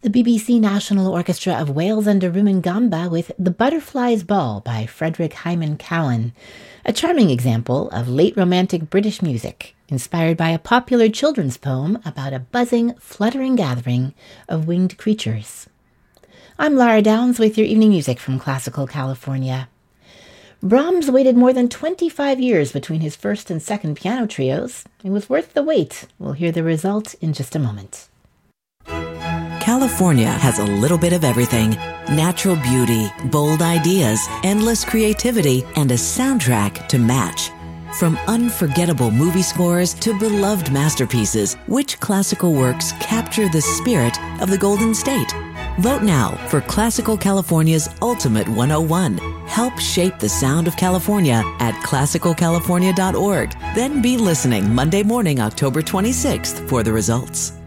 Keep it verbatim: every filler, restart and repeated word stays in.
The B B C National Orchestra of Wales under Rumangamba with The Butterfly's Ball by Frederick Hyman Cowan, a charming example of late romantic British music, inspired by a popular children's poem about a buzzing, fluttering gathering of winged creatures. I'm Lara Downs with your evening music from Classical California. Brahms waited more than twenty-five years between his first and second piano trios. It was worth the wait. We'll hear the result in just a moment. California has a little bit of everything. Natural beauty, bold ideas, endless creativity, and a soundtrack to match. From unforgettable movie scores to beloved masterpieces, which classical works capture the spirit of the Golden State? Vote now for Classical California's Ultimate one oh one. Help shape the sound of California at classical california dot org. Then be listening Monday morning, October twenty-sixth for the results.